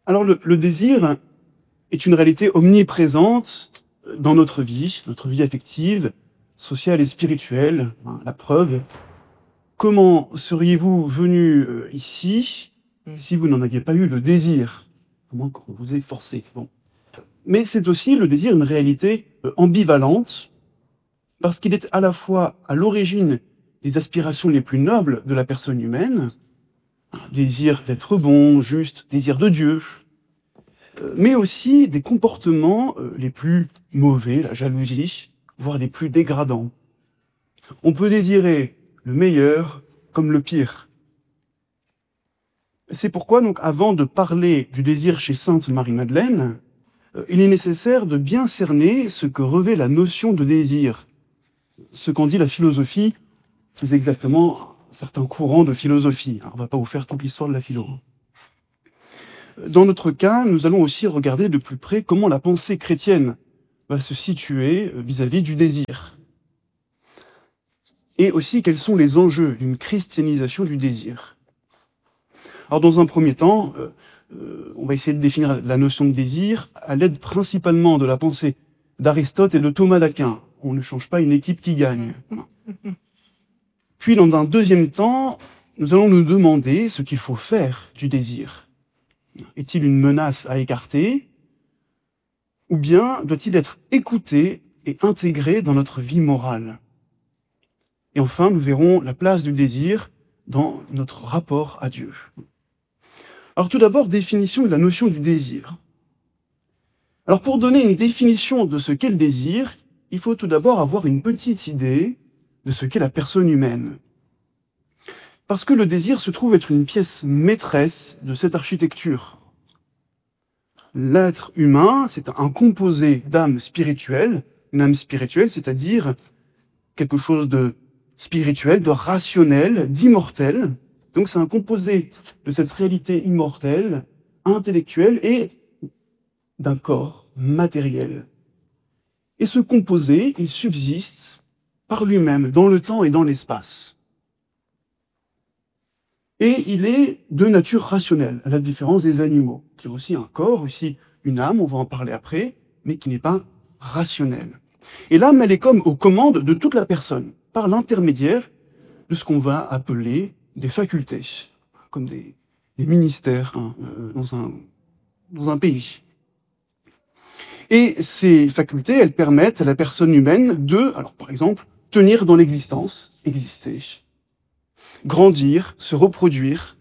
Alors le désir est une réalité omniprésente dans notre vie affective, sociale et spirituelle, hein. La preuve, comment seriez-vous venu ici si vous n'en aviez pas eu le désir? À moins qu'on vous ait forcé. Bon. Mais c'est aussi le désir une réalité ambivalente, parce qu'il est à la fois à l'origine des aspirations les plus nobles de la personne humaine, désir d'être bon, juste, désir de Dieu, mais aussi des comportements les plus mauvais, la jalousie, voire les plus dégradants. On peut désirer le meilleur comme le pire. C'est pourquoi, donc, avant de parler du désir chez Sainte Marie-Madeleine, il est nécessaire de bien cerner ce que revêt la notion de désir, ce qu'en dit la philosophie, plus exactement certains courants de philosophie. On ne va pas vous faire toute l'histoire de la philo. Dans notre cas, nous allons aussi regarder de plus près comment la pensée chrétienne va se situer vis-à-vis du désir. Et aussi quels sont les enjeux d'une christianisation du désir. Alors dans un premier temps, on va essayer de définir la notion de désir à l'aide principalement de la pensée d'Aristote et de Thomas d'Aquin. On ne change pas une équipe qui gagne. Puis dans un deuxième temps, nous allons nous demander ce qu'il faut faire du désir. Est-il une menace à écarter? Ou bien doit-il être écouté et intégré dans notre vie morale? Et enfin, nous verrons la place du désir dans notre rapport à Dieu. Alors tout d'abord, définition de la notion du désir. Alors pour donner une définition de ce qu'est le désir, il faut tout d'abord avoir une petite idée de ce qu'est la personne humaine. Parce que le désir se trouve être une pièce maîtresse de cette architecture. L'être humain, c'est un composé d'âme spirituelle, une âme spirituelle, c'est-à-dire quelque chose de spirituel, de rationnel, d'immortel. Donc c'est un composé de cette réalité immortelle, intellectuelle et d'un corps matériel. Et ce composé, il subsiste par lui-même, dans le temps et dans l'espace. Et il est de nature rationnelle, à la différence des animaux, qui ont aussi un corps, aussi une âme, on va en parler après, mais qui n'est pas rationnelle. Et l'âme, elle est comme aux commandes de toute la personne, par l'intermédiaire de ce qu'on va appeler des facultés, comme des ministères dans un pays. Et ces facultés, elles permettent à la personne humaine de, alors par exemple, tenir dans l'existence, exister, grandir, se reproduire.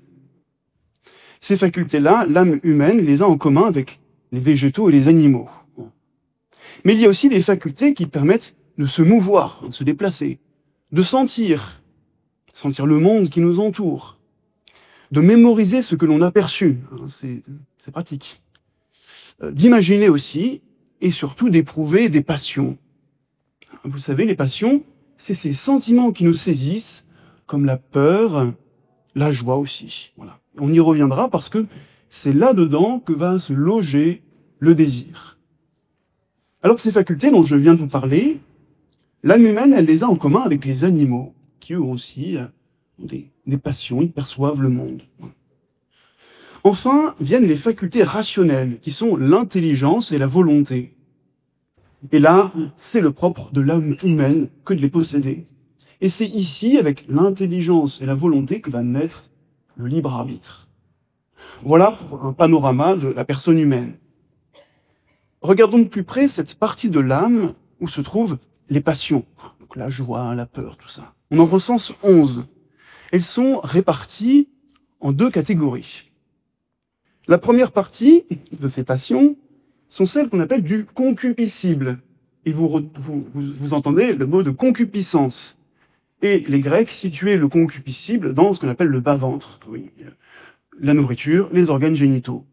Ces facultés-là, l'âme humaine les a en commun avec les végétaux et les animaux. Mais il y a aussi des facultés qui permettent de se mouvoir, de se déplacer, de sentir le monde qui nous entoure, de mémoriser ce que l'on a perçu, c'est pratique, d'imaginer aussi, et surtout d'éprouver des passions. Vous savez, les passions, c'est ces sentiments qui nous saisissent, comme la peur, la joie aussi. Voilà. On y reviendra parce que c'est là-dedans que va se loger le désir. Alors ces facultés dont je viens de vous parler, l'âme humaine, elle les a en commun avec les animaux, qui eux aussi ont des passions, ils perçoivent le monde. Enfin, viennent les facultés rationnelles, qui sont l'intelligence et la volonté. Et là, c'est le propre de l'âme humaine que de les posséder. Et c'est ici, avec l'intelligence et la volonté, que va naître le libre arbitre. Voilà pour un panorama de la personne humaine. Regardons de plus près cette partie de l'âme où se trouvent les passions. Donc la joie, la peur, tout ça. On en recense 11. Elles sont réparties en deux catégories. La première partie de ces passions sont celles qu'on appelle du concupiscible. Et vous entendez le mot de concupiscence. Et les Grecs situaient le concupiscible dans ce qu'on appelle le bas-ventre. Oui, la nourriture, les organes génitaux.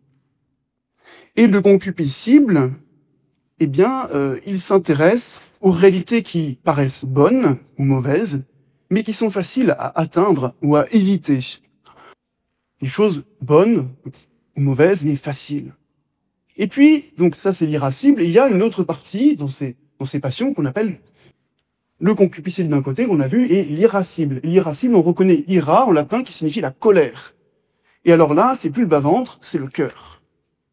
Et le concupiscible, eh bien, il s'intéresse aux réalités qui paraissent bonnes ou mauvaises, mais qui sont faciles à atteindre ou à éviter. Des choses bonnes ou mauvaises, mais faciles. Et puis, donc ça c'est l'irascible, et il y a une autre partie dans ces passions qu'on appelle le concupiscible d'un côté, qu'on a vu, et l'irascible. L'irascible, on reconnaît ira en latin qui signifie la colère. Et alors là, c'est plus le bas-ventre, c'est le cœur.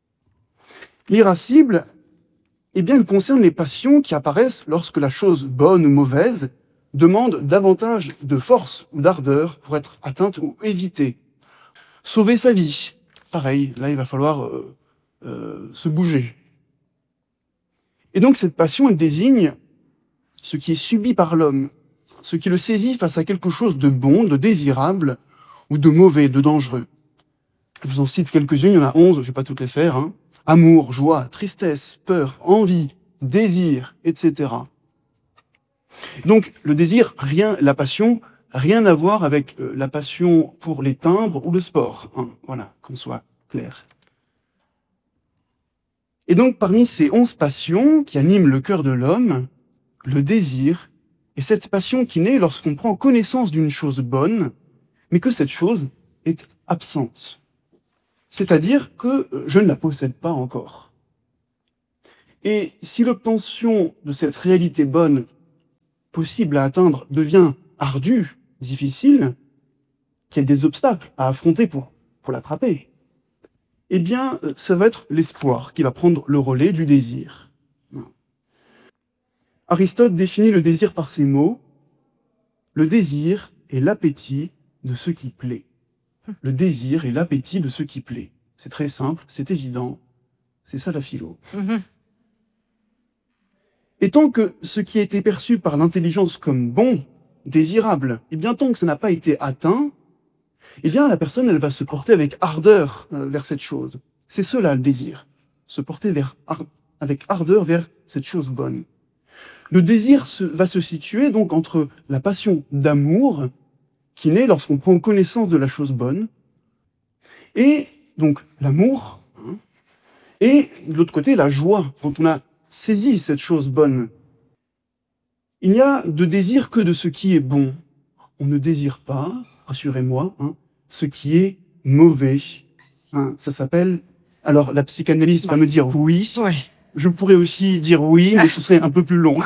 L'irascible, eh bien, elle concerne les passions qui apparaissent lorsque la chose bonne ou mauvaise demande davantage de force ou d'ardeur pour être atteinte ou évitée. Sauver sa vie, pareil, là il va falloir se bouger. Et donc cette passion, elle désigne ce qui est subi par l'homme, ce qui le saisit face à quelque chose de bon, de désirable, ou de mauvais, de dangereux. Je vous en cite quelques-unes, il y en a 11, je ne vais pas toutes les faire. Hein. Amour, joie, tristesse, peur, envie, désir, etc. Donc le désir, la passion, rien à voir avec la passion pour les timbres ou le sport. Hein. Voilà, qu'on soit clair. Et donc parmi ces 11 passions qui animent le cœur de l'homme, le désir est cette passion qui naît lorsqu'on prend connaissance d'une chose bonne, mais que cette chose est absente. C'est-à-dire que je ne la possède pas encore. Et si l'obtention de cette réalité bonne, possible à atteindre, devient ardue, difficile, qu'il y a des obstacles à affronter pour l'attraper, eh bien, ça va être l'espoir qui va prendre le relais du désir. Aristote définit le désir par ces mots. Le désir est l'appétit de ce qui plaît. Le désir est l'appétit de ce qui plaît. C'est très simple, c'est évident. C'est ça la philo. Et tant que ce qui a été perçu par l'intelligence comme bon, désirable, et bien tant que ça n'a pas été atteint, eh bien la personne, elle va se porter avec ardeur vers cette chose. C'est cela le désir, se porter avec ardeur vers cette chose bonne. Le désir va se situer donc entre la passion d'amour, qui naît lorsqu'on prend connaissance de la chose bonne, et donc l'amour, hein, et de l'autre côté la joie, quand on a saisi cette chose bonne. Il n'y a de désir que de ce qui est bon. On ne désire pas, rassurez-moi, hein, ce qui est mauvais. Hein, ça s'appelle... Alors, la psychanalyse va me dire oui. Ouais. Je pourrais aussi dire oui, mais ce serait un peu plus long.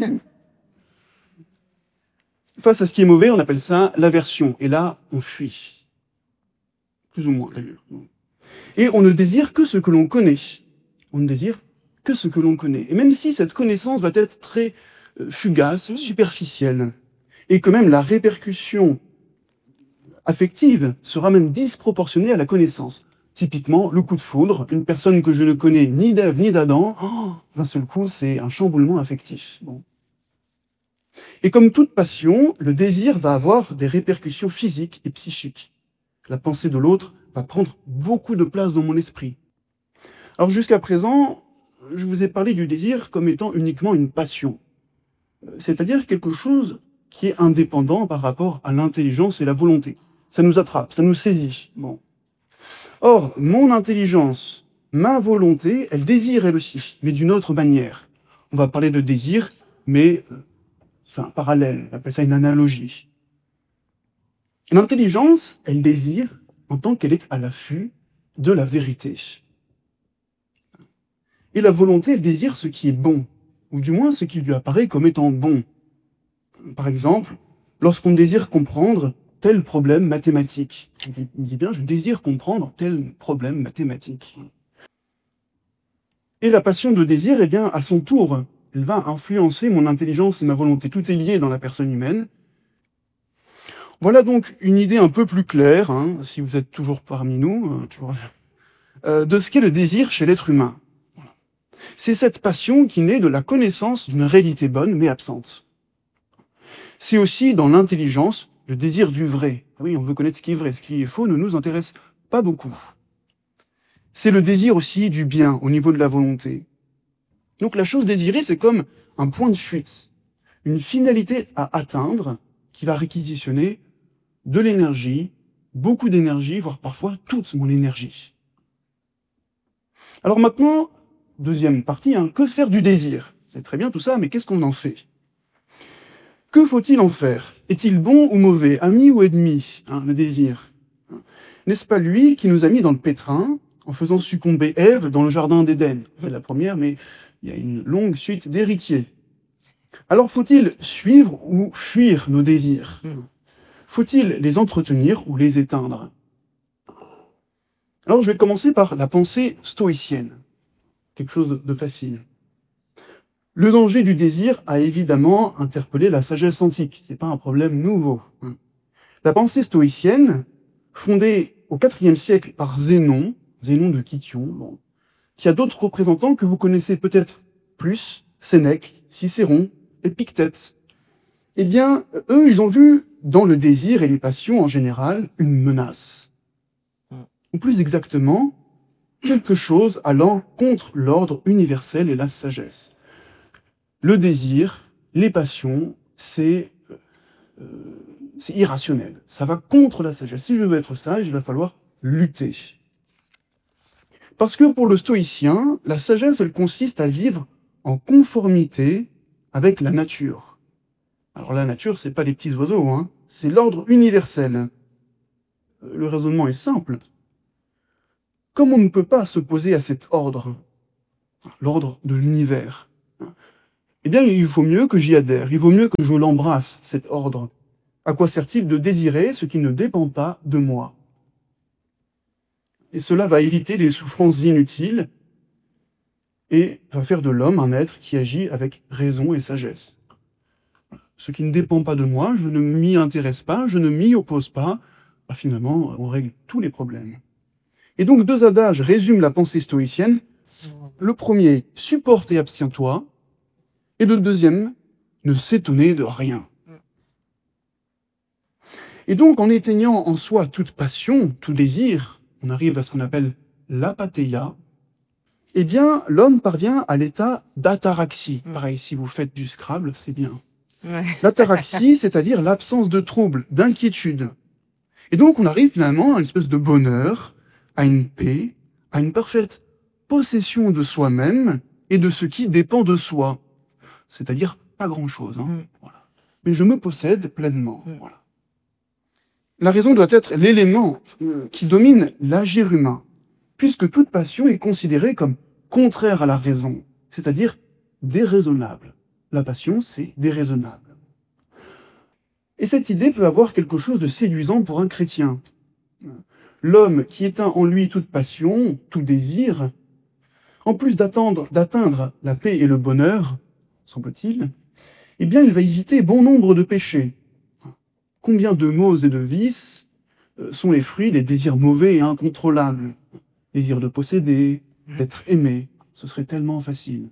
Face à ce qui est mauvais, on appelle ça l'aversion. Et là, on fuit. Plus ou moins, d'ailleurs. Et on ne désire que ce que l'on connaît. On ne désire que ce que l'on connaît. Et même si cette connaissance va être très fugace, superficielle, et que même la répercussion affective sera même disproportionnée à la connaissance. Typiquement, le coup de foudre, une personne que je ne connais ni d'Ève ni d'Adam, d'un seul coup, c'est un chamboulement affectif. Bon. Et comme toute passion, le désir va avoir des répercussions physiques et psychiques. La pensée de l'autre va prendre beaucoup de place dans mon esprit. Alors jusqu'à présent, je vous ai parlé du désir comme étant uniquement une passion. C'est-à-dire quelque chose qui est indépendant par rapport à l'intelligence et la volonté. Ça nous attrape, ça nous saisit. Bon. Or, mon intelligence, ma volonté, elle désire elle aussi, mais d'une autre manière. On va parler de désir, mais parallèle, on appelle ça une analogie. L'intelligence, elle désire en tant qu'elle est à l'affût de la vérité. Et la volonté, elle désire ce qui est bon, ou du moins ce qui lui apparaît comme étant bon. Par exemple, lorsqu'on désire comprendre tel problème mathématique. Il dit bien, je désire comprendre tel problème mathématique. Et la passion de désir, eh bien, à son tour, elle va influencer mon intelligence et ma volonté. Tout est lié dans la personne humaine. Voilà donc une idée un peu plus claire, hein, si vous êtes toujours parmi nous, de ce qu'est le désir chez l'être humain. C'est cette passion qui naît de la connaissance d'une réalité bonne mais absente. C'est aussi dans l'intelligence le désir du vrai. Oui, on veut connaître ce qui est vrai, ce qui est faux ne nous intéresse pas beaucoup. C'est le désir aussi du bien au niveau de la volonté. Donc la chose désirée, c'est comme un point de fuite, une finalité à atteindre qui va réquisitionner de l'énergie, beaucoup d'énergie, voire parfois toute mon énergie. Alors maintenant, deuxième partie, hein, que faire du désir? C'est très bien tout ça, mais qu'est-ce qu'on en fait? Que faut-il en faire? Est-il bon ou mauvais? Ami ou ennemi, hein, le désir? N'est-ce pas lui qui nous a mis dans le pétrin en faisant succomber Ève dans le jardin d'Éden? C'est la première, mais il y a une longue suite d'héritiers. Alors faut-il suivre ou fuir nos désirs? Faut-il les entretenir ou les éteindre? Alors je vais commencer par la pensée stoïcienne. quelque chose de facile. Le danger du désir a évidemment interpellé la sagesse antique. C'est pas un problème nouveau. La pensée stoïcienne, fondée au IVe siècle par Zénon de Kition, qui a d'autres représentants que vous connaissez peut-être plus, Sénèque, Cicéron, Épictète. Eh bien, eux, ils ont vu dans le désir et les passions en général une menace. Ou plus exactement, quelque chose allant contre l'ordre universel et la sagesse. Le désir, les passions, c'est irrationnel. Ça va contre la sagesse. Si je veux être sage, il va falloir lutter. Parce que pour le stoïcien, la sagesse, elle consiste à vivre en conformité avec la nature. Alors la nature, c'est pas les petits oiseaux, hein, c'est l'ordre universel. Le raisonnement est simple. Comme on ne peut pas s'opposer à cet ordre, l'ordre de l'univers, eh bien il vaut mieux que j'y adhère, il vaut mieux que je l'embrasse, cet ordre. À quoi sert-il de désirer ce qui ne dépend pas de moi? Et cela va éviter des souffrances inutiles et va faire de l'homme un être qui agit avec raison et sagesse. Ce qui ne dépend pas de moi, je ne m'y intéresse pas, je ne m'y oppose pas, finalement, on règle tous les problèmes. Et donc, deux adages résument la pensée stoïcienne. Le premier, supporte et abstiens-toi. Et le deuxième, ne s'étonner de rien. Et donc, en éteignant en soi toute passion, tout désir, on arrive à ce qu'on appelle l'apatheia, eh bien, l'homme parvient à l'état d'ataraxie. Pareil, si vous faites du Scrabble, c'est bien. Ouais. L'ataraxie, c'est-à-dire l'absence de trouble, d'inquiétude. Et donc, on arrive finalement à une espèce de bonheur, à une paix, à une parfaite possession de soi-même et de ce qui dépend de soi. C'est-à-dire pas grand-chose. Voilà. Mais je me possède pleinement. Voilà. La raison doit être l'élément qui domine l'agir humain, puisque toute passion est considérée comme contraire à la raison, c'est-à-dire déraisonnable. La passion, c'est déraisonnable. Et cette idée peut avoir quelque chose de séduisant pour un chrétien. L'homme qui éteint en lui toute passion, tout désir, en plus d'atteindre la paix et le bonheur, semble-t-il, eh bien, il va éviter bon nombre de péchés. Combien de maux et de vices sont les fruits des désirs mauvais et incontrôlables? Désir de posséder, d'être aimé, ce serait tellement facile.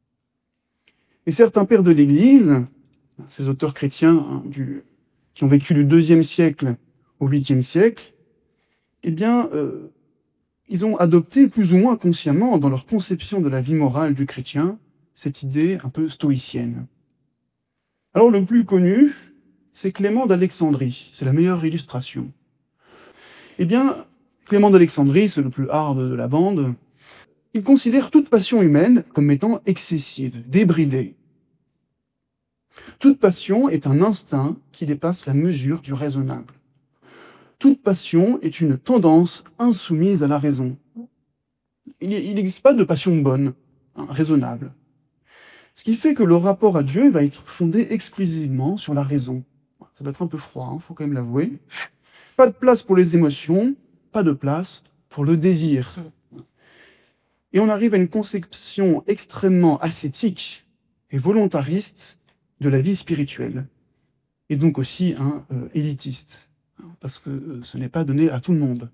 Et certains pères de l'Église, ces auteurs chrétiens qui ont vécu du IIe siècle au 8e siècle, eh bien, ils ont adopté plus ou moins consciemment dans leur conception de la vie morale du chrétien cette idée un peu stoïcienne. Alors le plus connu, c'est Clément d'Alexandrie, c'est la meilleure illustration. Eh bien, Clément d'Alexandrie, c'est le plus hard de la bande, il considère toute passion humaine comme étant excessive, débridée. Toute passion est un instinct qui dépasse la mesure du raisonnable. Toute passion est une tendance insoumise à la raison. Il n'existe pas de passion bonne, raisonnable. Ce qui fait que le rapport à Dieu va être fondé exclusivement sur la raison. Ça va être un peu froid, faut quand même l'avouer. Pas de place pour les émotions, pas de place pour le désir. Et on arrive à une conception extrêmement ascétique et volontariste de la vie spirituelle. Et donc aussi élitiste, parce que ce n'est pas donné à tout le monde.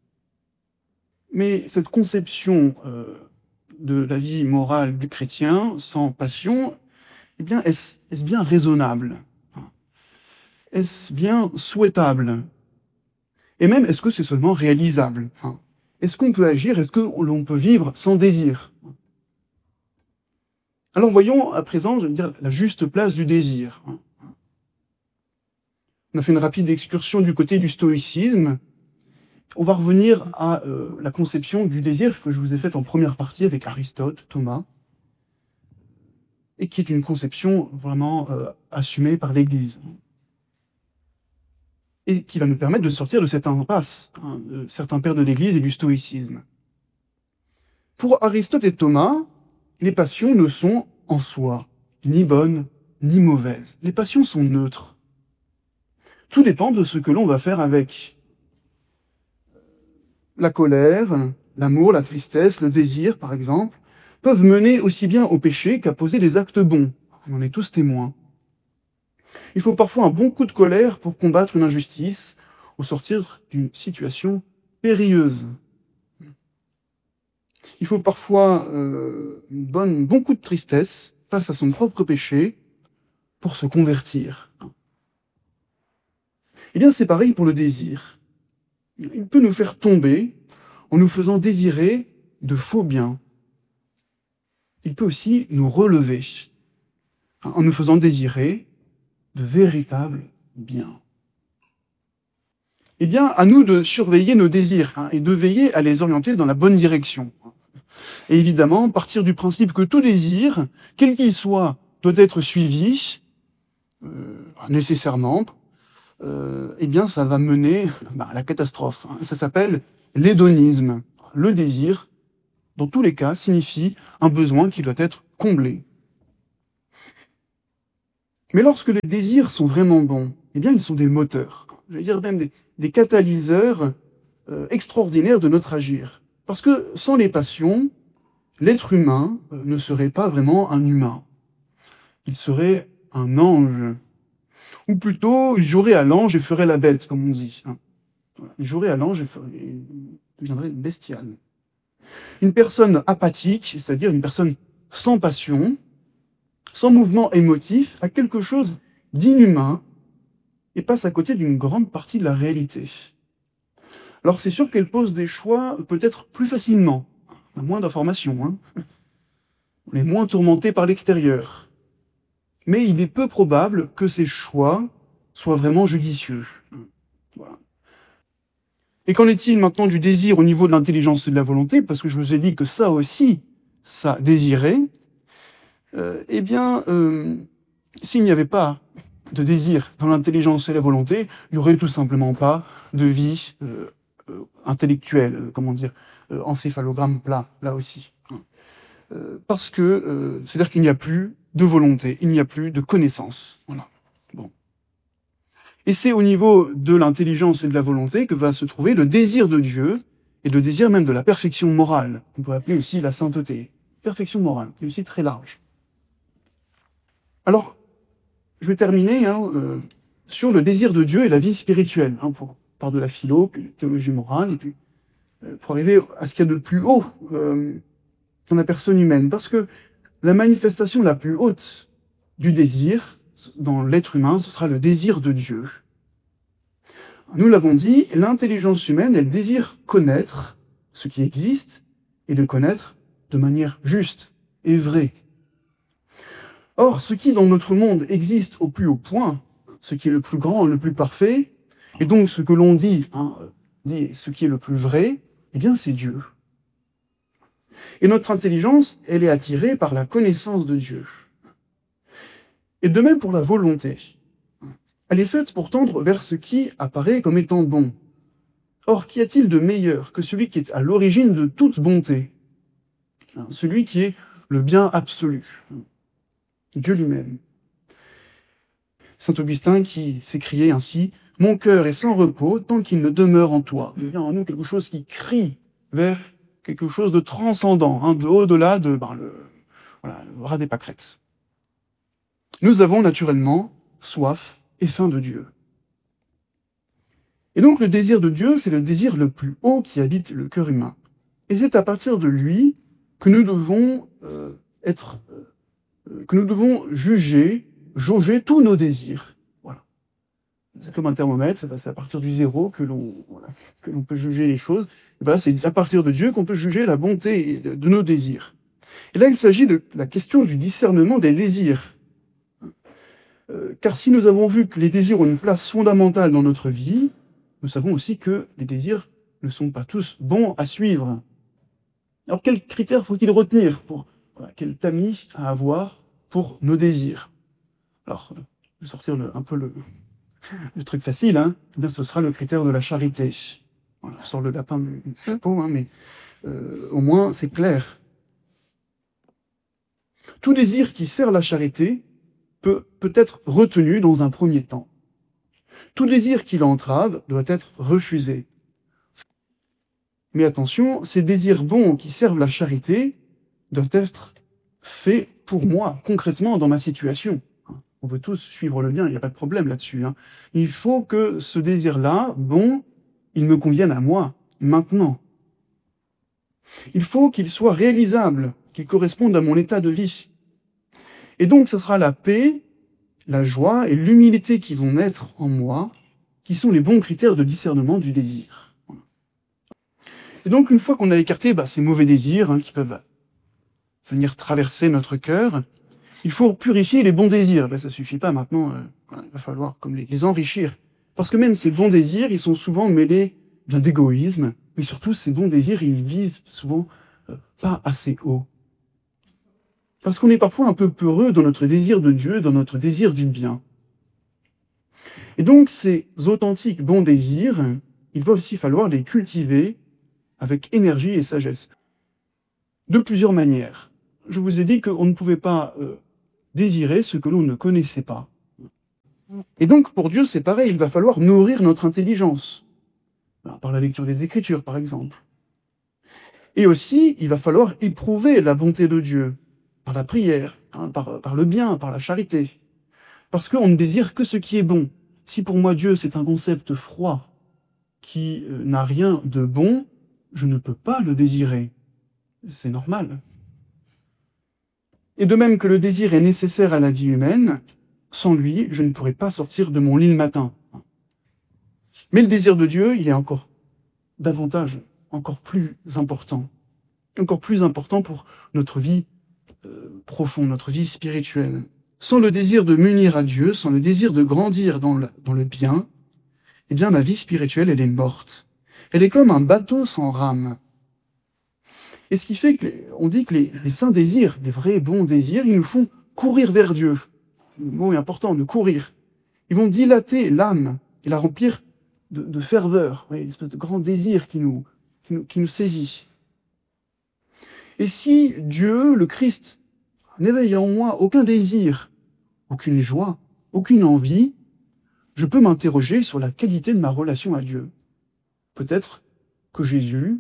Mais cette conception de la vie morale du chrétien sans passion, eh bien, est-ce bien raisonnable? Est-ce bien souhaitable? Et même, est-ce que c'est seulement réalisable? Est-ce qu'on peut agir? Est-ce que l'on peut vivre sans désir? Alors voyons à présent, je veux dire, la juste place du désir. On a fait une rapide excursion du côté du stoïcisme. On va revenir à la conception du désir que je vous ai faite en première partie avec Aristote, Thomas, et qui est une conception vraiment assumée par l'Église, et qui va nous permettre de sortir de cette impasse de certains pères de l'Église et du stoïcisme. Pour Aristote et Thomas, les passions ne sont en soi ni bonnes ni mauvaises. Les passions sont neutres. Tout dépend de ce que l'on va faire avec. La colère, l'amour, la tristesse, le désir, par exemple, peuvent mener aussi bien au péché qu'à poser des actes bons. On en est tous témoins. Il faut parfois un bon coup de colère pour combattre une injustice ou sortir d'une situation périlleuse. Il faut parfois un bon coup de tristesse face à son propre péché pour se convertir. Eh bien, c'est pareil pour le désir. Il peut nous faire tomber en nous faisant désirer de faux biens. Il peut aussi nous relever en nous faisant désirer de véritables biens. Eh bien, à nous de surveiller nos désirs et de veiller à les orienter dans la bonne direction. Et évidemment, partir du principe que tout désir, quel qu'il soit, doit être suivi, nécessairement, eh bien, ça va mener à la catastrophe. Ça s'appelle l'hédonisme. Le désir, dans tous les cas, signifie un besoin qui doit être comblé. Mais lorsque les désirs sont vraiment bons, eh bien, ils sont des moteurs, je veux dire même des catalyseurs extraordinaires de notre agir. Parce que sans les passions, l'être humain ne serait pas vraiment un humain. Il serait un ange. Ou plutôt, il jouerait à l'ange et ferait la bête, comme on dit. Il jouerait à l'ange et deviendrait bestial. Une personne apathique, c'est-à-dire une personne sans passion, sans mouvement émotif, a quelque chose d'inhumain et passe à côté d'une grande partie de la réalité. Alors c'est sûr qu'elle pose des choix peut-être plus facilement. On a moins d'informations, on est moins tourmenté par l'extérieur. Mais il est peu probable que ces choix soient vraiment judicieux. Voilà. Et qu'en est-il maintenant du désir au niveau de l'intelligence et de la volonté? Parce que je vous ai dit que ça aussi, ça désirait. S'il n'y avait pas de désir dans l'intelligence et la volonté, il n'y aurait tout simplement pas de vie intellectuelle, encéphalogramme plat, là aussi. Parce que c'est-à-dire qu'il n'y a plus de volonté, il n'y a plus de connaissance. Voilà. Bon. Et c'est au niveau de l'intelligence et de la volonté que va se trouver le désir de Dieu et le désir même de la perfection morale, qu'on peut appeler aussi la sainteté. Perfection morale, qui est aussi très large. Alors, je vais terminer sur le désir de Dieu et la vie spirituelle, par de la philo, puis la théologie morale, et puis pour arriver à ce qu'il y a de plus haut dans la personne humaine. Parce que la manifestation la plus haute du désir dans l'être humain, ce sera le désir de Dieu. Nous l'avons dit, l'intelligence humaine, elle désire connaître ce qui existe et le connaître de manière juste et vraie. Or, ce qui dans notre monde existe au plus haut point, ce qui est le plus grand, le plus parfait, et donc ce que l'on dit ce qui est le plus vrai, eh bien c'est Dieu. Et notre intelligence, elle est attirée par la connaissance de Dieu. Et de même pour la volonté. Elle est faite pour tendre vers ce qui apparaît comme étant bon. Or, qu'y a-t-il de meilleur que celui qui est à l'origine de toute bonté? Celui qui est le bien absolu. Dieu lui-même. Saint Augustin qui s'écriait ainsi « Mon cœur est sans repos tant qu'il ne demeure en toi ». Il y a en nous quelque chose qui crie vers quelque chose de transcendant, de au-delà de le ras des pâquerettes. Nous avons naturellement soif et faim de Dieu. Et donc le désir de Dieu, c'est le désir le plus haut qui habite le cœur humain. Et c'est à partir de lui que nous devons jauger tous nos désirs. Voilà. C'est comme un thermomètre, c'est à partir du zéro que l'on peut juger les choses. Et voilà, c'est à partir de Dieu qu'on peut juger la bonté de nos désirs. Et là, il s'agit de la question du discernement des désirs. Car si nous avons vu que les désirs ont une place fondamentale dans notre vie, nous savons aussi que les désirs ne sont pas tous bons à suivre. Alors, quels critères faut-il retenir quel tamis à avoir pour nos désirs? Alors, je vais sortir un peu le truc facile, eh bien, ce sera le critère de la charité. Voilà, je sors le lapin du chapeau, mais au moins c'est clair. Tout désir qui sert la charité peut être retenu dans un premier temps. Tout désir qui l'entrave doit être refusé. Mais attention, ces désirs bons qui servent la charité doit être fait pour moi, concrètement, dans ma situation. On veut tous suivre le bien, il n'y a pas de problème là-dessus. Il faut que ce désir-là, bon, il me convienne à moi, maintenant. Il faut qu'il soit réalisable, qu'il corresponde à mon état de vie. Et donc, ce sera la paix, la joie et l'humilité qui vont naître en moi, qui sont les bons critères de discernement du désir. Et donc, une fois qu'on a écarté ces mauvais désirs qui peuvent venir traverser notre cœur, il faut purifier les bons désirs. Ça suffit pas maintenant, il va falloir comme les enrichir. Parce que même ces bons désirs, ils sont souvent mêlés d'égoïsme, mais surtout ces bons désirs, ils visent souvent pas assez haut. Parce qu'on est parfois un peu peureux dans notre désir de Dieu, dans notre désir du bien. Et donc ces authentiques bons désirs, il va aussi falloir les cultiver avec énergie et sagesse. De plusieurs manières. Je vous ai dit qu'on ne pouvait pas désirer ce que l'on ne connaissait pas. Et donc pour Dieu, c'est pareil, il va falloir nourrir notre intelligence. Par la lecture des Écritures, par exemple. Et aussi, il va falloir éprouver la bonté de Dieu, par la prière, par le bien, par la charité. Parce qu'on ne désire que ce qui est bon. Si pour moi Dieu, c'est un concept froid, qui n'a rien de bon, je ne peux pas le désirer. C'est normal. Et de même que le désir est nécessaire à la vie humaine, sans lui, je ne pourrais pas sortir de mon lit le matin. Mais le désir de Dieu, il est encore davantage, encore plus important pour notre vie profonde, notre vie spirituelle. Sans le désir de m'unir à Dieu, sans le désir de grandir dans le bien, eh bien ma vie spirituelle, elle est morte. Elle est comme un bateau sans rame. Et ce qui fait qu'on dit que les saints désirs, les vrais bons désirs, ils nous font courir vers Dieu. Le mot est important, de courir. Ils vont dilater l'âme et la remplir de ferveur, une espèce de grand désir qui nous saisit. Et si Dieu, le Christ, n'éveille en moi aucun désir, aucune joie, aucune envie, je peux m'interroger sur la qualité de ma relation à Dieu. Peut-être que Jésus,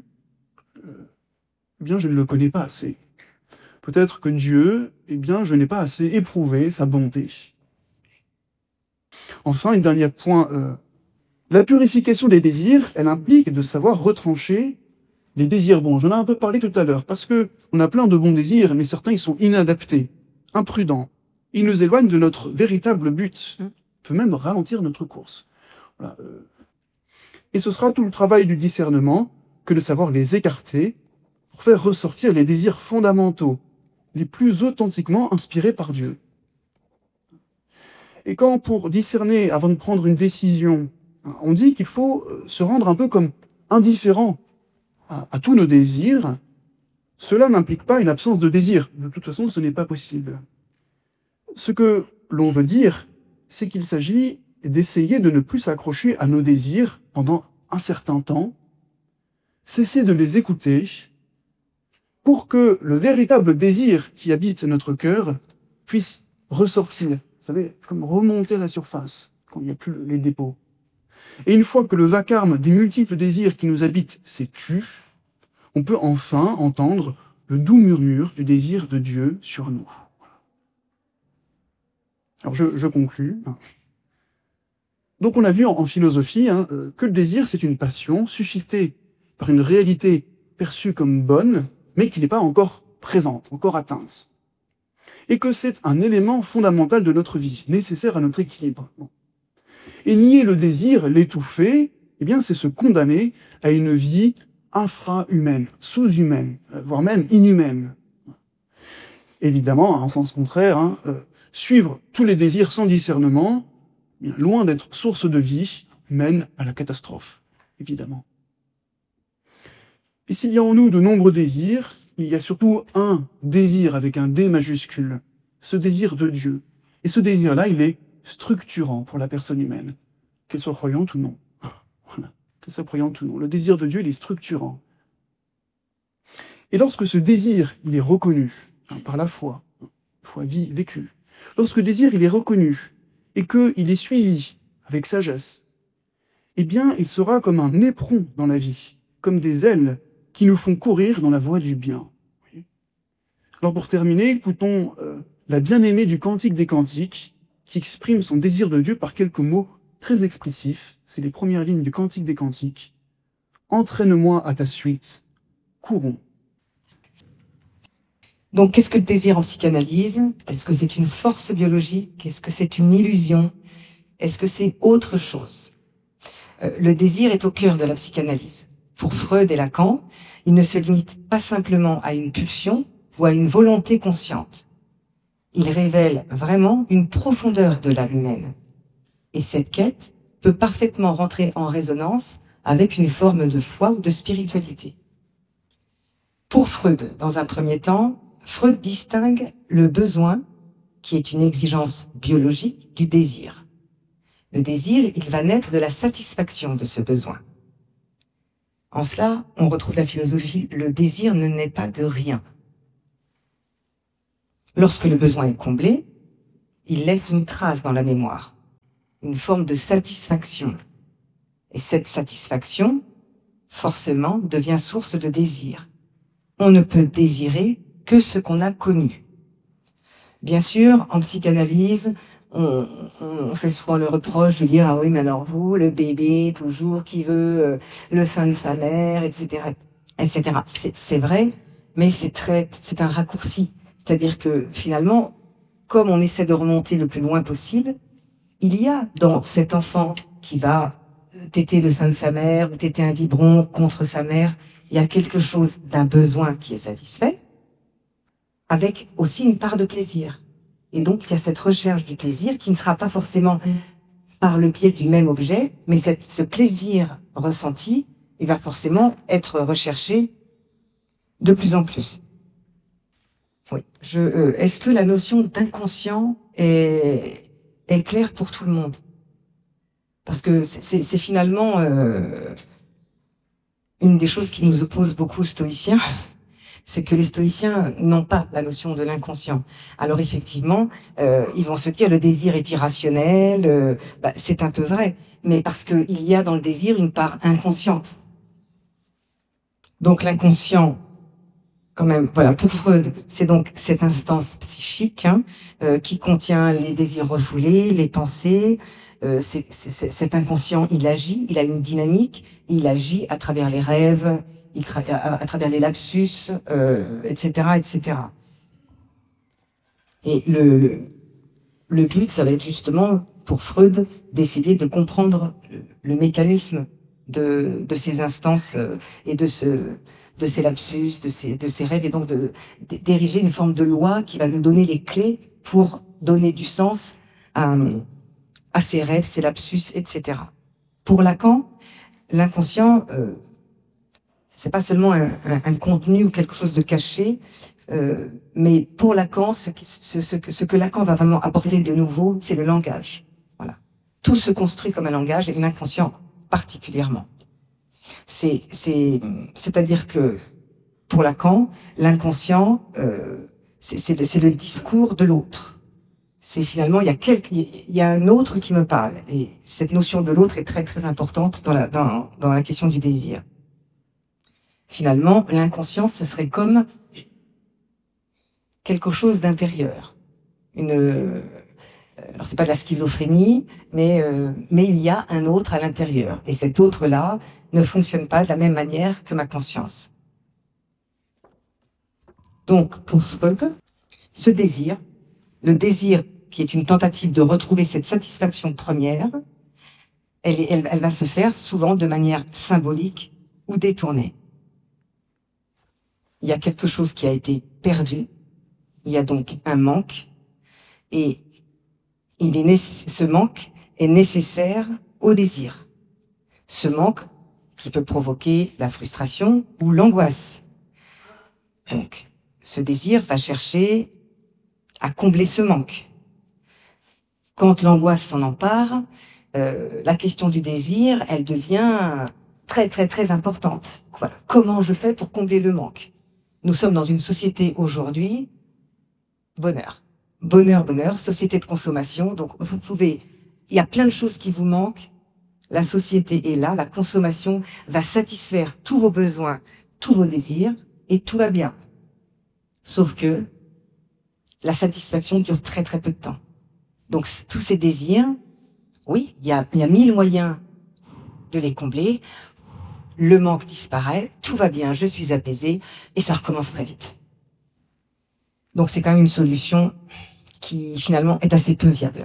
je ne le connais pas assez. Peut-être que Dieu, je n'ai pas assez éprouvé sa bonté. Enfin, un dernier point, la purification des désirs, elle implique de savoir retrancher les désirs bons. J'en ai un peu parlé tout à l'heure, parce que on a plein de bons désirs, mais certains, ils sont inadaptés, imprudents. Ils nous éloignent de notre véritable but. On peut même ralentir notre course. Voilà. Et ce sera tout le travail du discernement que de savoir les écarter pour faire ressortir les désirs fondamentaux, les plus authentiquement inspirés par Dieu. Et quand, pour discerner, avant de prendre une décision, on dit qu'il faut se rendre un peu comme indifférent à tous nos désirs, cela n'implique pas une absence de désir. De toute façon, ce n'est pas possible. Ce que l'on veut dire, c'est qu'il s'agit d'essayer de ne plus s'accrocher à nos désirs pendant un certain temps, cesser de les écouter, pour que le véritable désir qui habite notre cœur puisse ressortir. Vous savez, comme remonter à la surface, quand il n'y a plus les dépôts. Et une fois que le vacarme des multiples désirs qui nous habitent s'est tu, on peut enfin entendre le doux murmure du désir de Dieu sur nous. Alors je conclus. Donc on a vu en philosophie que le désir, c'est une passion suscitée par une réalité perçue comme bonne, mais qui n'est pas encore présente, encore atteinte. Et que c'est un élément fondamental de notre vie, nécessaire à notre équilibre. Et nier le désir, l'étouffer, c'est se condamner à une vie infra-humaine, sous-humaine, voire même inhumaine. Évidemment, en sens contraire, suivre tous les désirs sans discernement, loin d'être source de vie, mène à la catastrophe, évidemment. Et s'il y a en nous de nombreux désirs, il y a surtout un désir avec un D majuscule, ce désir de Dieu. Et ce désir-là, il est structurant pour la personne humaine, qu'elle soit croyante ou non. Voilà, qu'elle soit croyante ou non. Le désir de Dieu, il est structurant. Et lorsque ce désir, il est reconnu par la foi vécue, lorsque le désir, il est reconnu et qu'il est suivi avec sagesse, il sera comme un éperon dans la vie, comme des ailes qui nous font courir dans la voie du bien. Alors pour terminer, écoutons la bien-aimée du Cantique des Cantiques, qui exprime son désir de Dieu par quelques mots très expressifs. C'est les premières lignes du Cantique des Cantiques. Entraîne-moi à ta suite, courons. Donc, qu'est-ce que le désir en psychanalyse? Est-ce que c'est une force biologique? Est-ce que c'est une illusion? Est-ce que c'est autre chose? Le désir est au cœur de la psychanalyse. Pour Freud et Lacan, il ne se limite pas simplement à une pulsion ou à une volonté consciente. Il révèle vraiment une profondeur de l'âme humaine. Et cette quête peut parfaitement rentrer en résonance avec une forme de foi ou de spiritualité. Pour Freud, dans un premier temps, Freud distingue le besoin, qui est une exigence biologique, du désir. Le désir, il va naître de la satisfaction de ce besoin. En cela, on retrouve la philosophie, le désir ne naît pas de rien. Lorsque le besoin est comblé, il laisse une trace dans la mémoire, une forme de satisfaction. Et cette satisfaction, forcément, devient source de désir. On ne peut désirer que ce qu'on a connu. Bien sûr, en psychanalyse, on fait souvent le reproche de dire « Ah oui, mais alors vous, le bébé, toujours, qui veut le sein de sa mère, etc. etc. » C'est vrai, mais c'est un raccourci. C'est-à-dire que finalement, comme on essaie de remonter le plus loin possible, il y a dans cet enfant qui va téter le sein de sa mère ou téter un biberon contre sa mère, il y a quelque chose d'un besoin qui est satisfait, avec aussi une part de plaisir. Et donc, il y a cette recherche du plaisir qui ne sera pas forcément par le biais du même objet, mais ce plaisir ressenti, il va forcément être recherché de plus en plus. Oui. Est-ce que la notion d'inconscient est claire pour tout le monde? Parce que c'est finalement une des choses qui nous oppose beaucoup aux stoïciens, c'est que les stoïciens n'ont pas la notion de l'inconscient. Alors effectivement, ils vont se dire le désir est irrationnel, c'est un peu vrai, mais parce qu'il y a dans le désir une part inconsciente. Donc l'inconscient, quand même, voilà, pour Freud, c'est donc cette instance psychique qui contient les désirs refoulés, les pensées. Cet inconscient, il agit, il a une dynamique, il agit à travers les rêves, à travers les lapsus, etc., etc. Et le but, ça va être justement, pour Freud, d'essayer de comprendre le mécanisme de ces instances et de ces lapsus, de ces rêves, et donc d'ériger une forme de loi qui va nous donner les clés pour donner du sens à ces rêves, ces lapsus, etc. Pour Lacan, l'inconscient, c'est pas seulement un contenu ou quelque chose de caché, mais pour Lacan, ce que Lacan va vraiment apporter de nouveau, c'est le langage. Voilà. Tout se construit comme un langage, et l'inconscient particulièrement. C'est-à-dire que pour Lacan, l'inconscient, c'est le discours de l'autre. C'est finalement, il y a un autre qui me parle, et cette notion de l'autre est très très importante dans la question du désir. Finalement, l'inconscient, ce serait comme quelque chose d'intérieur. Alors c'est pas de la schizophrénie, mais il y a un autre à l'intérieur. Et cet autre-là ne fonctionne pas de la même manière que ma conscience. Donc, pour Freud, ce désir, le désir qui est une tentative de retrouver cette satisfaction première, elle va se faire souvent de manière symbolique ou détournée. Il y a quelque chose qui a été perdu, il y a donc un manque, et ce manque est nécessaire au désir. Ce manque qui peut provoquer la frustration ou l'angoisse. Donc, ce désir va chercher à combler ce manque. Quand l'angoisse s'en empare, la question du désir, elle devient très très très importante. Voilà. Comment je fais pour combler le manque? Nous sommes dans une société aujourd'hui, bonheur. Bonheur, bonheur, société de consommation. Donc il y a plein de choses qui vous manquent. La société est là, la consommation va satisfaire tous vos besoins, tous vos désirs, et tout va bien. Sauf que la satisfaction dure très très peu de temps. Donc tous ces désirs, oui, il y a 1000 moyens de les combler. Le manque disparaît, tout va bien, je suis apaisée, et ça recommence très vite. Donc c'est quand même une solution qui finalement est assez peu viable.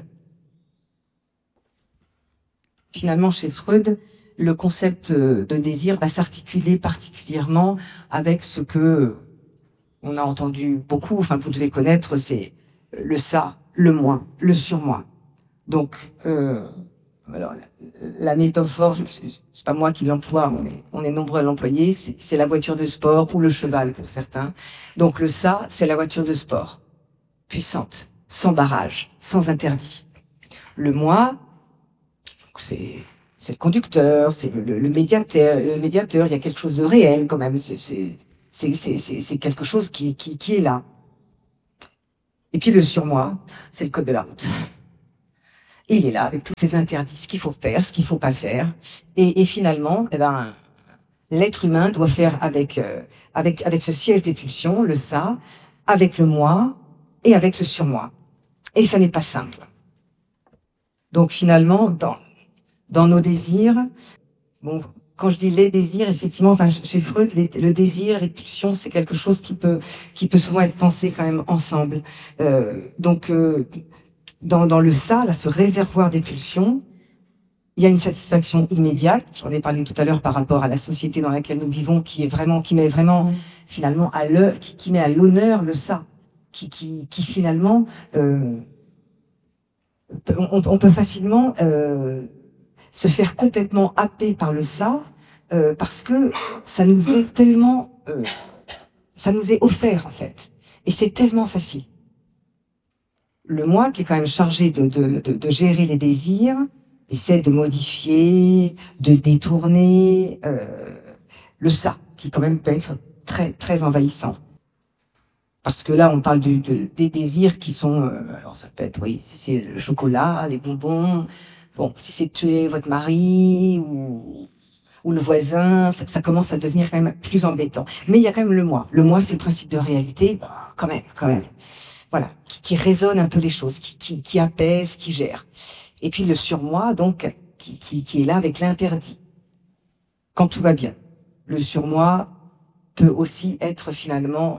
Finalement, chez Freud, le concept de désir va s'articuler particulièrement avec ce que on a entendu beaucoup, enfin vous devez connaître, c'est le ça, le moi, le surmoi. Donc, alors, la métaphore, c'est pas moi qui l'emploie, on est nombreux à l'employer, c'est la voiture de sport ou le cheval pour certains. Donc le ça, c'est la voiture de sport, puissante, sans barrage, sans interdit. Le moi, c'est le conducteur, c'est le médiateur, il y a quelque chose de réel quand même, c'est quelque chose qui est là. Et puis le surmoi, c'est le code de la route. Et il est là avec tous ces interdits, ce qu'il faut faire, ce qu'il faut pas faire. Et finalement, eh ben, l'être humain doit faire avec ce siège des pulsions, le ça, avec le moi et avec le surmoi. Et ça n'est pas simple. Donc finalement, dans nos désirs, bon, quand je dis les désirs, effectivement, enfin, chez Freud, le désir, les pulsions, c'est quelque chose qui peut souvent être pensé quand même ensemble. Dans le ça, là, ce réservoir des pulsions, il y a une satisfaction immédiate. J'en ai parlé tout à l'heure par rapport à la société dans laquelle nous vivons, qui met vraiment finalement qui met à l'honneur le ça, qui finalement, on peut facilement se faire complètement happer par le ça, parce que ça nous est tellement, ça nous est offert en fait, et c'est tellement facile. Le moi, qui est quand même chargé de gérer les désirs, essaie de modifier, de détourner le ça, qui quand même peut être très très envahissant. Parce que là, on parle des désirs qui sont, alors ça peut être, oui, si c'est le chocolat, les bonbons, bon, si c'est tuer votre mari ou le voisin, ça commence à devenir quand même plus embêtant. Mais il y a quand même le moi. Le moi, c'est le principe de réalité, quand même. Voilà, qui résonne un peu les choses, qui apaise, qui gère. Et puis le surmoi, donc, qui est là avec l'interdit. Quand tout va bien. Le surmoi peut aussi être finalement,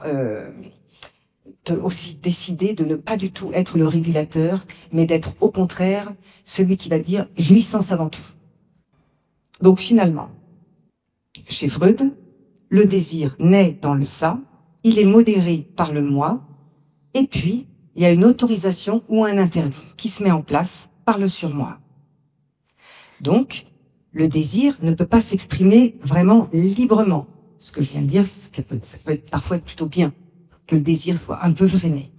peut aussi décider de ne pas du tout être le régulateur, mais d'être au contraire celui qui va dire jouissance avant tout. Donc finalement, chez Freud, le désir naît dans le ça, il est modéré par le moi, et puis il y a une autorisation ou un interdit qui se met en place par le surmoi. Donc, le désir ne peut pas s'exprimer vraiment librement. Ce que je viens de dire, ça peut parfois être plutôt bien que le désir soit un peu freiné.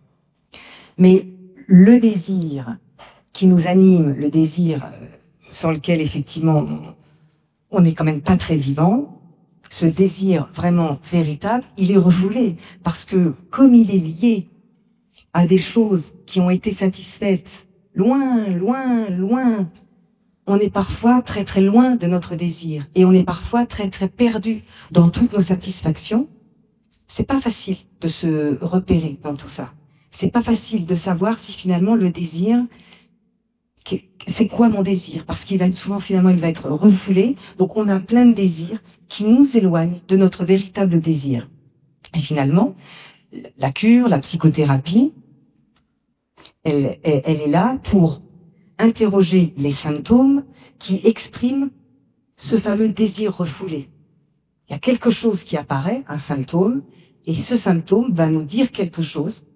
Mais le désir qui nous anime, le désir sans lequel effectivement on n'est quand même pas très vivant, ce désir vraiment véritable, il est refoulé parce que comme il est lié à des choses qui ont été satisfaites loin, on est parfois très très loin de notre désir et on est parfois très très perdu dans toutes nos satisfactions. C'est pas facile de se repérer dans tout ça. C'est pas facile de savoir si finalement le désir, c'est quoi mon désir? Parce qu'il va être souvent finalement il va être refoulé. Donc on a plein de désirs qui nous éloignent de notre véritable désir. Et finalement, la cure, la psychothérapie, elle est là pour interroger les symptômes qui expriment ce fameux désir refoulé. Il y a quelque chose qui apparaît, un symptôme, et ce symptôme va nous dire quelque chose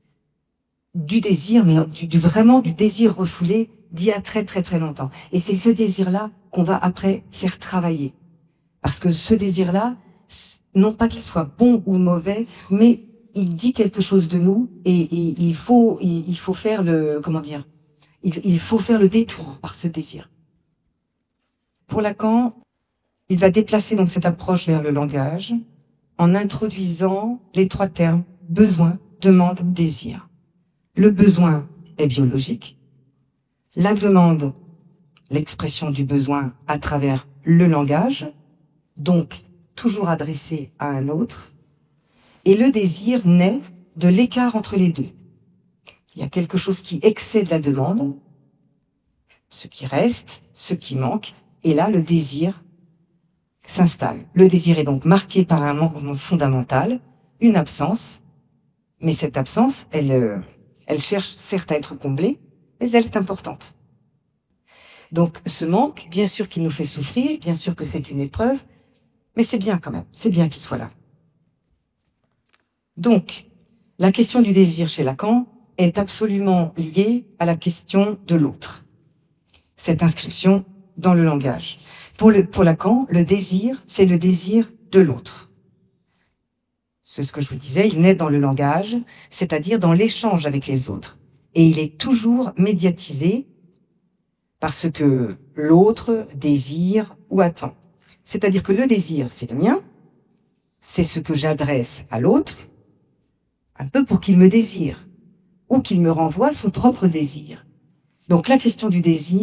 du désir, mais vraiment du désir refoulé d'il y a très très très longtemps. Et c'est ce désir-là qu'on va après faire travailler. Parce que ce désir-là, non pas qu'il soit bon ou mauvais, mais il dit quelque chose de nous et il faut faire le, comment dire, il faut faire le détour par ce désir. Pour Lacan, il va déplacer donc cette approche vers le langage en introduisant les trois termes besoin, demande, désir. Le besoin est biologique. La demande, l'expression du besoin à travers le langage, donc toujours adressé à un autre. Et le désir naît de l'écart entre les deux. Il y a quelque chose qui excède la demande, ce qui reste, ce qui manque, et là, le désir s'installe. Le désir est donc marqué par un manquement fondamental, une absence, mais cette absence, elle cherche certes à être comblée, mais elle est importante. Donc ce manque, bien sûr qu'il nous fait souffrir, bien sûr que c'est une épreuve, mais c'est bien quand même, c'est bien qu'il soit là. Donc, la question du désir chez Lacan est absolument liée à la question de l'autre. Cette inscription dans le langage. Pour Lacan, le désir, c'est le désir de l'autre. C'est ce que je vous disais, il naît dans le langage, c'est-à-dire dans l'échange avec les autres. Et il est toujours médiatisé parce que l'autre désire ou attend. C'est-à-dire que le désir, c'est le mien, c'est ce que j'adresse à l'autre, un peu pour qu'il me désire, ou qu'il me renvoie son propre désir. Donc la question du désir